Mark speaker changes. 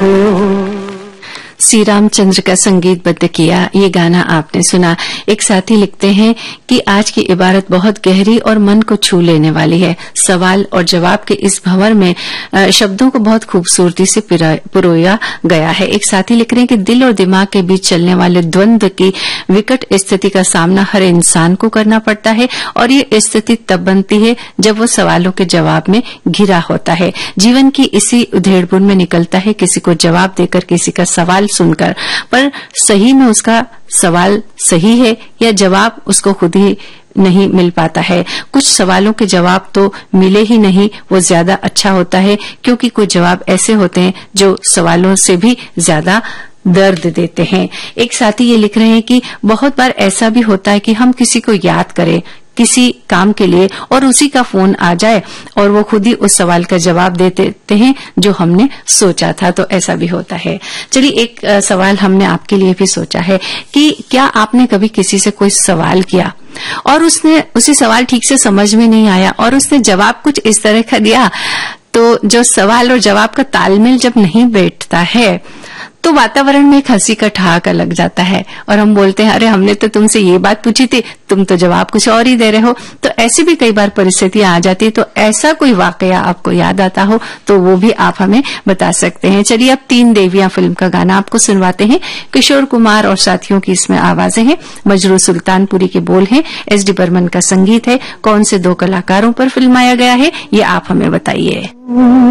Speaker 1: श्री रामचंद्र का संगीतबद्ध किया ये गाना आपने सुना। एक साथी लिखते हैं कि आज की इबारत बहुत गहरी और मन को छू लेने वाली है। सवाल और जवाब के इस भंवर में शब्दों को बहुत खूबसूरती से पिरोया गया है। एक साथी लिख रहे हैं कि दिल और दिमाग के बीच चलने वाले द्वंद्व की विकट स्थिति का सामना हर इंसान को करना पड़ता है और ये स्थिति तब बनती है जब वो सवालों के जवाब में घिरा होता है। जीवन की इसी उधेड़बुन में निकलता है किसी को जवाब देकर किसी का सवाल सुनकर, पर सही में उसका सवाल सही है या जवाब उसको खुद ही नहीं मिल पाता है। कुछ सवालों के जवाब तो मिले ही नहीं, वो ज्यादा अच्छा होता है, क्योंकि कुछ जवाब ऐसे होते हैं जो सवालों से भी ज्यादा दर्द देते हैं। एक साथी ये लिख रहे हैं कि बहुत बार ऐसा भी होता है कि हम किसी को याद करें किसी काम के लिए और उसी का फोन आ जाए और वो खुद ही उस सवाल का जवाब दे देते हैं जो हमने सोचा था, तो ऐसा भी होता है। चलिए एक सवाल हमने आपके लिए भी सोचा है कि क्या आपने कभी किसी से कोई सवाल किया और उसने उसी सवाल ठीक से समझ में नहीं आया और उसने जवाब कुछ इस तरह का दिया, तो जो सवाल और जवाब का तालमेल जब नहीं बैठता है तो वातावरण में एक हंसी का ठहाका लग जाता है और हम बोलते हैं अरे हमने तो तुमसे ये बात पूछी थी, तुम तो जवाब कुछ और ही दे रहे हो। तो ऐसी भी कई बार परिस्थितियां आ जाती है। तो ऐसा कोई वाकया आपको याद आता हो तो वो भी आप हमें बता सकते हैं। चलिए अब 3 देवियां फिल्म का गाना आपको सुनवाते हैं। किशोर कुमार और साथियों की इसमें आवाजें हैं, मजरू सुल्तानपुरी के बोल हैं, एस.डी. बर्मन का संगीत है। कौन से 2 कलाकारों पर फिल्माया गया है ये आप हमें बताइए।